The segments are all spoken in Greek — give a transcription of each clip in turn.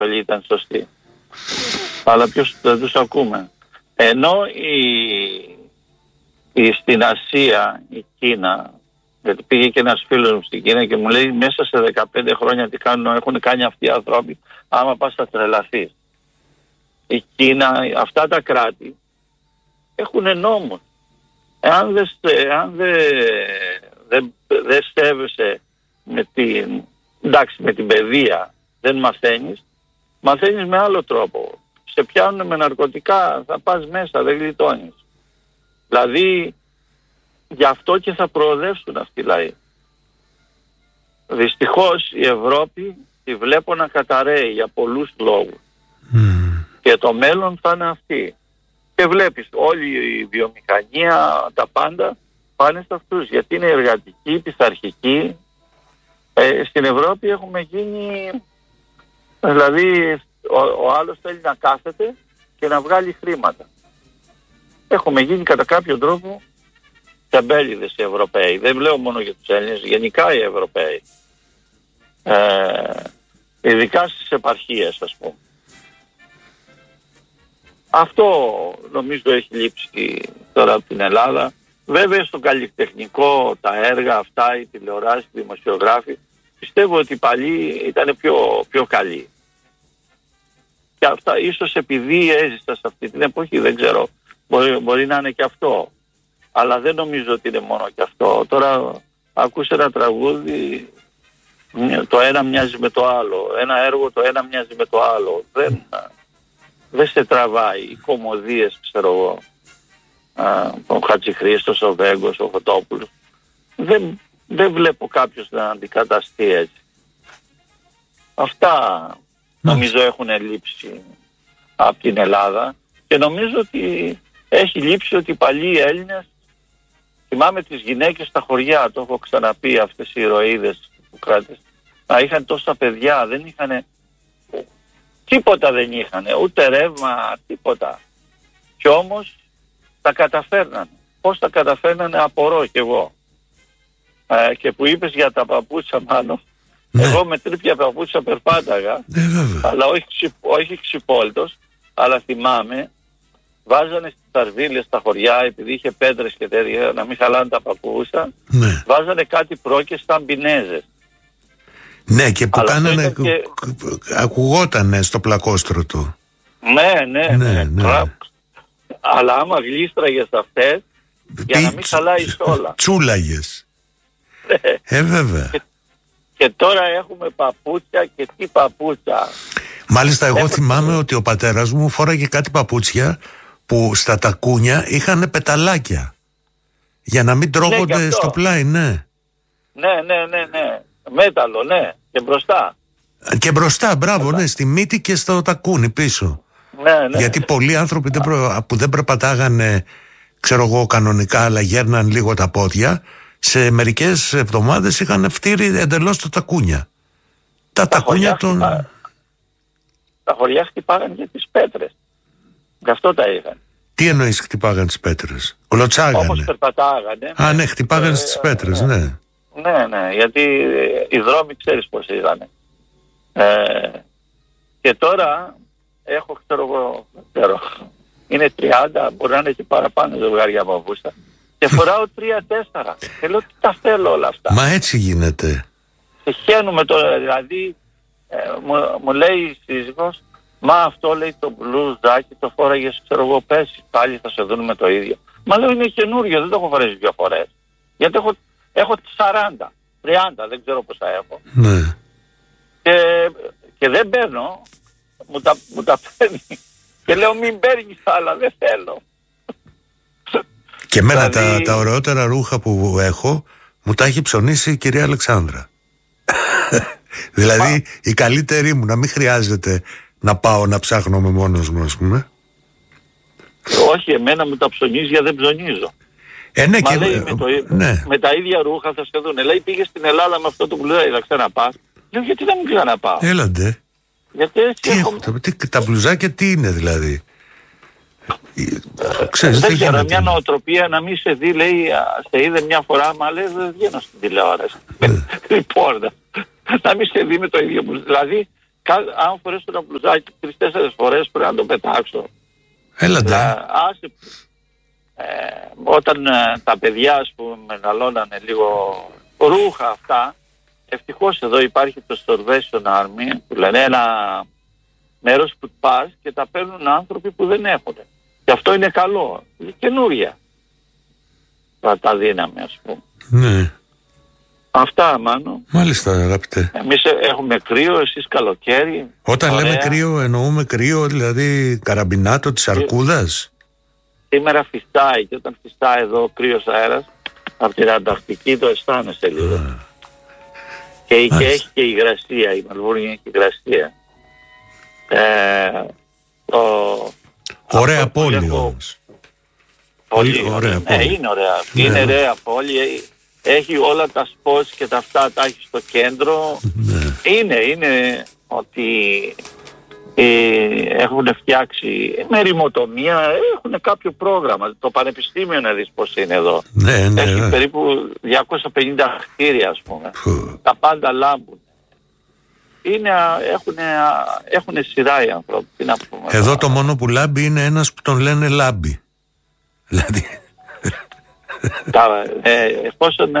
επιστολή ήταν σωστή. Αλλά ποιος δεν τους ακούμε. Ενώ στην Ασία, η Κίνα, γιατί πήγε και ένας φίλος μου στην Κίνα και μου λέει μέσα σε 15 χρόνια τι έχουν κάνει αυτοί οι άνθρωποι, άμα πας θα τρελαθείς. Η Κίνα, αυτά τα κράτη έχουν νόμους. Εάν δεν στέβεσαι με την παιδεία, δεν μαθαίνεις με άλλο τρόπο. Σε πιάνουν με ναρκωτικά, θα πας μέσα, δεν γλιτώνεις. Δηλαδή, γι' αυτό και θα προοδεύσουν αυτοί οι λαοί. Δυστυχώς η Ευρώπη τη βλέπω να καταραίει για πολλούς λόγους. Και το μέλλον θα είναι αυτή. Και βλέπεις όλη η βιομηχανία, τα πάντα πάνε σε αυτούς. Γιατί είναι εργατικοί, πειθαρχικοί. Στην Ευρώπη έχουμε γίνει... Δηλαδή ο άλλος θέλει να κάθεται και να βγάλει χρήματα. Έχουμε γίνει κατά κάποιο τρόπο τεμπέληδες οι Ευρωπαίοι. Δεν λέω μόνο για τους Έλληνες, γενικά οι Ευρωπαίοι. Ειδικά στις επαρχίες, ας πούμε. Αυτό νομίζω έχει λείψει τώρα από την Ελλάδα. Βέβαια στο καλλιτεχνικό, τα έργα αυτά, οι τηλεοράσεις, οι δημοσιογράφοι, πιστεύω ότι οι παλιοί ήταν πιο καλοί. Και αυτά ίσως επειδή έζησα σε αυτή την εποχή, δεν ξέρω. Μπορεί να είναι και αυτό. Αλλά δεν νομίζω ότι είναι μόνο και αυτό. Τώρα ακούσε ένα τραγούδι, το ένα μοιάζει με το άλλο. Ένα έργο το ένα μοιάζει με το άλλο. Δεν σε τραβάει. Οι κομμωδίες, ξέρω εγώ, ο Χατζηχρήστος, ο Βέγκος, ο Φωτόπουλος. Δεν βλέπω κάποιος να αντικαταστεί έτσι. Αυτά νομίζω έχουν λείψει από την Ελλάδα και νομίζω ότι έχει λείψει ότι οι παλιοί Έλληνες, θυμάμαι τις γυναίκες στα χωριά, το έχω ξαναπεί, αυτές οι ηρωίδες που κράτησαν, να είχαν τόσα παιδιά, δεν είχαν τίποτα, δεν είχαν ούτε ρεύμα, τίποτα. Και όμως τα καταφέρνανε. Πώς τα καταφέρνανε απορώ κι εγώ. Και που είπες για τα παπούτσα, μάλλον, εγώ με τρίπια παπούτσα περπάταγα, αλλά όχι ξυπόλυτος, αλλά θυμάμαι βάζανε στις ταρβίλες στα χωριά, επειδή είχε πέτρες και τέτοια, να μην χαλάνε τα παπούτσα, βάζανε κάτι πρόκες σαν πινέζες. Ναι, και που κάνανε, ακουγότανε στο πλακόστρο του. Ναι. Αλλά άμα γλίστραγες αυτές, για να μην χαλάει όλα. Τσούλαγες. Βέβαια. Και τώρα έχουμε παπούτσια και τι παπούτσια. Μάλιστα εγώ θυμάμαι ότι ο πατέρας μου φόραγε κάτι παπούτσια που στα τακούνια είχαν πεταλάκια για να μην τρώγονται στο πλάι. Ναι. Μέταλλο, ναι. Και μπροστά, μπράβο, ναι, στη μύτη και στο τακούνι πίσω. Ναι. Γιατί πολλοί άνθρωποι που δεν περπατάγανε, ξέρω εγώ, κανονικά, αλλά γέρναν λίγο τα πόδια, σε μερικές εβδομάδες είχαν φτύρει εντελώς τα τακούνια. Τα τακούνια των... Τα χωριά χτυπάγαν και τις πέτρες. Γι' αυτό τα είχαν. Τι εννοείς χτυπάγαν τις πέτρες? Κλωτσάγανε? Όπως περπατάγανε. Ναι, χτυπάγανε στις πέτρες, ναι. Ναι, γιατί οι δρόμοι ξέρεις πώς ήταν. Και τώρα έχω, ξέρω, είναι 30, μπορεί να είναι και παραπάνω ζευγάρια παπούτσια. Και φοράω 3-4. Και λέω τι τα θέλω όλα αυτά. Μα έτσι γίνεται. Τυχαίνουμε τώρα, δηλαδή μου λέει η σύζυγος, μα αυτό λέει το μπλουζάκι το φόραγες, ξέρω εγώ, πέρσι, πάλι θα σε δουν με το ίδιο. Μα λέω είναι καινούριο, δεν το έχω φορέσει 2 φορές. Γιατί έχω 40, 30, δεν ξέρω πόσα έχω. Ναι. Και δεν παίρνω, μου τα παίρνει. Και λέω μην παίρνεις άλλα, δεν θέλω. Και εμένα τα ωραιότερα ρούχα που έχω μου τα έχει ψωνίσει η κυρία Αλεξάνδρα. Δηλαδή η καλύτερη μου, να μην χρειάζεται να πάω να ψάχνω με μόνος μου, ας πούμε. Όχι, εμένα μου τα ψωνίζει γιατί δεν ψωνίζω. Ναι, μα λέει, με τα ίδια ρούχα θα σε δουν. Λέει πήγε στην Ελλάδα με αυτό το μπλουζάκι, θα ξαναπάς. Λέω γιατί δεν μου ξαναπάω. Έλαντε. Γιατί τα μπλουζάκια τι είναι δηλαδή? Δεν ξέρω, μια νοοτροπία να μην σε δει, λέει, σε είδε μια φορά, μα λέει δεν βγαίνω στην τηλεόραση. Λοιπόν, να μην σε δει με το ίδιο μπλουζάκι. Δηλαδή Αν φορέσω ένα μπλουζάκι 3-4 φορές πρέπει να το πετάξω. Έλατε. Όταν τα παιδιά, ας πούμε, μεγαλώνανε λίγο ρούχα αυτά, ευτυχώς εδώ υπάρχει το Salvation Army, που λένε ένα μέρος που πας και τα παίρνουν άνθρωποι που δεν έχουν. Και αυτό είναι καλό. Είναι καινούρια. Τα δύναμη, ας πούμε. Ναι. Αυτά, Μάνο. Μάλιστα, αγαπητέ. Εμείς έχουμε κρύο, εσείς καλοκαίρι. Όταν λέμε κρύο, εννοούμε κρύο, δηλαδή καραμπινάτο της Αρκούδας. Σήμερα φυστάει, και όταν φυστάει εδώ κρύος αέρας, από την Ανταρκτική το αισθάνεσαι λίγο. Και έχει και υγρασία, η Μελβούρνη έχει υγρασία. Ωραία πόλη όμως. Πολύ ωραία πόλη. Είναι ωραία. Είναι ωραία πόλη. Έχει όλα τα σποτς και τα αυτά, τα έχει στο κέντρο. Είναι ότι έχουν φτιάξει με ρημοτομία, έχουν κάποιο πρόγραμμα. Το πανεπιστήμιο να δεις πως είναι εδώ. Έχει περίπου 250 κτίρια, ας πούμε. Τα πάντα λάμπουν. Έχουν σειρά οι άνθρωποι. Εδώ το μόνο που λάμπει είναι ένας που τον λένε Λάμπη. Δηλαδή... Εφόσον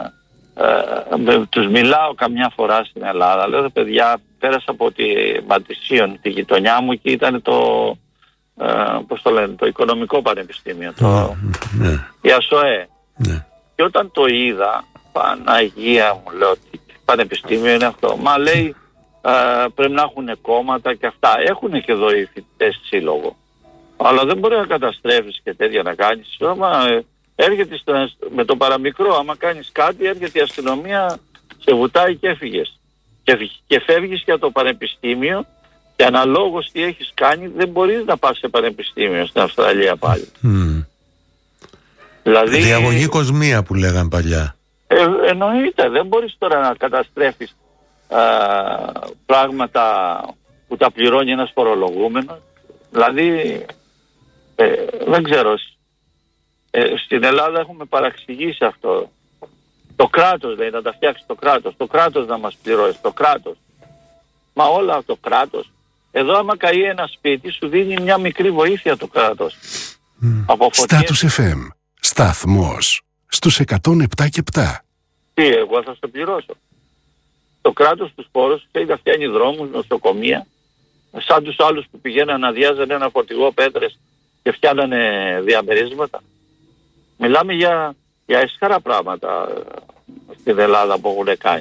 τους μιλάω καμιά φορά στην Ελλάδα, λέω παιδιά, πέρασα από τη Ματισίων, τη γειτονιά μου, και ήταν το Οικονομικό Πανεπιστήμιο, η ΑΣΟΕ. Και όταν το είδα, Παναγία μου, λέω, τι πανεπιστήμιο είναι αυτό? Μα λέει πρέπει να έχουν κόμματα και αυτά. Έχουν και εδώ οι φοιτητές σύλλογο, αλλά δεν μπορεί να καταστρέφεις και τέτοια να κάνεις. Έρχεται με το παραμικρό, άμα κάνεις κάτι, έρχεται η αστυνομία, σε βουτάει και έφυγες. Και φεύγεις για το πανεπιστήμιο, και αναλόγως τι έχεις κάνει, δεν μπορείς να πας σε πανεπιστήμιο στην Αυστραλία πάλι. Δηλαδή, διαγωγή κοσμία που λέγαν παλιά. Εννοείται, δεν μπορείς τώρα να καταστρέφεις πράγματα που τα πληρώνει ένας φορολογούμενος. Δηλαδή, δεν ξέρω. Στην Ελλάδα έχουμε παραξηγήσει αυτό. Το κράτος λέει να τα φτιάξει το κράτος. Το κράτος να μας πληρώσει. Το κράτος. Μα όλα το κράτος. Εδώ άμα καεί ένα σπίτι σου δίνει μια μικρή βοήθεια το κράτος. Status FM. Σταθμός στους 107,7. Τι, εγώ θα στο πληρώσω? Το κράτος τους πόρους θέλει να φτιάνει δρόμους, νοσοκομεία, σαν τους άλλους που πηγαίναν να αδειάζανε ένα φορτηγό πέτρες και φτιάνανε διαμερίσματα. Μιλάμε για αισχάρα πράγματα στην Ελλάδα που έχουν κάνει.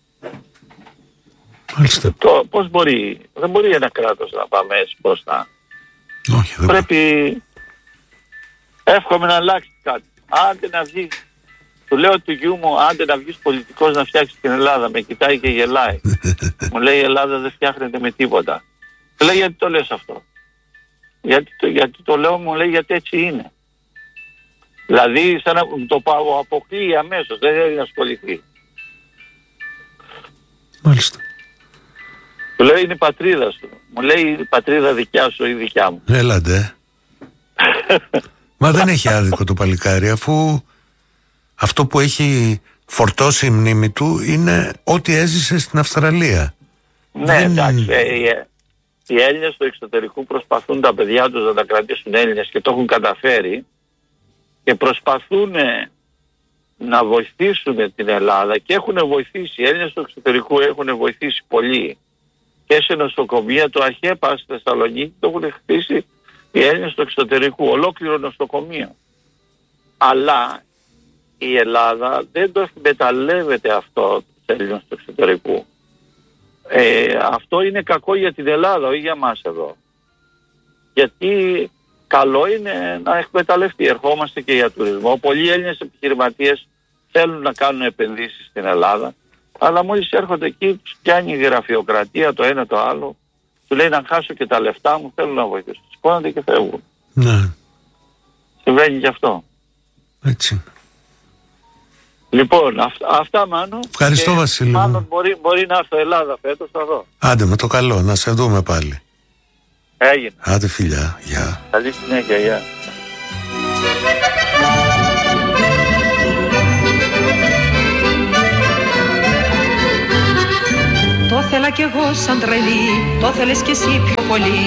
Πώς μπορεί, δεν μπορεί ένα κράτος να πάμε έτσι μπροστά. Όχι, δεν πρέπει, εύχομαι να αλλάξει κάτι. Άντε να βγει, του λέω του γιού μου, άντε να βγεις πολιτικός να φτιάξεις την Ελλάδα. Με κοιτάει και γελάει. Μου λέει η Ελλάδα δεν φτιάχνεται με τίποτα. Του λέει γιατί το λες αυτό? Γιατί το λέω, μου λέει γιατί έτσι είναι. Δηλαδή σαν να το αποκλείει αμέσως, δεν θέλει να ασχοληθεί. Μάλιστα. Του λέει είναι η πατρίδα σου. Μου λέει η πατρίδα δικιά σου ή δικιά μου. Έλατε. Μα δεν έχει άδικο το παλικάρι, αφού αυτό που έχει φορτώσει η μνήμη του είναι ό,τι έζησε στην Αυστραλία. Ναι, εντάξει. Οι Έλληνες του εξωτερικού προσπαθούν τα παιδιά τους να τα κρατήσουν Έλληνες και το έχουν καταφέρει και προσπαθούν να βοηθήσουν την Ελλάδα και έχουν βοηθήσει. Οι Έλληνες του εξωτερικού έχουν βοηθήσει πολύ. Και σε νοσοκομεία, το ΑΧΕΠΑ στη Θεσσαλονίκη το έχουν χτίσει οι Έλληνες του εξωτερικού, ολόκληρο νοσοκομείο. Αλλά η Ελλάδα δεν το εκμεταλλεύεται αυτό τους Έλληνες του εξωτερικού. Αυτό είναι κακό για την Ελλάδα, όχι για μας εδώ. Γιατί καλό είναι να εκμεταλλευτεί. Ερχόμαστε και για τουρισμό. Πολλοί Έλληνες επιχειρηματίες θέλουν να κάνουν επενδύσεις στην Ελλάδα, αλλά μόλις έρχονται εκεί τους πιάνει η γραφειοκρατία το ένα το άλλο. Του λέει να χάσω και τα λεφτά μου, θέλω να βοηθήσω. Σηκώνονται και φεύγουν. Ναι. Συμβαίνει και αυτό. Έτσι. Λοιπόν, αυτά Μάνο. Ευχαριστώ Βασίλη. Μάλλον μπορεί να έρθω Ελλάδα φέτος, θα δω. Άντε με το καλό, να σε δούμε πάλι. Έγινε. Άντε φιλιά, γεια. Καλή συνέχεια, γεια. Το θέλα κι εγώ σαν τρελή, το θέλες κι εσύ πιο πολύ.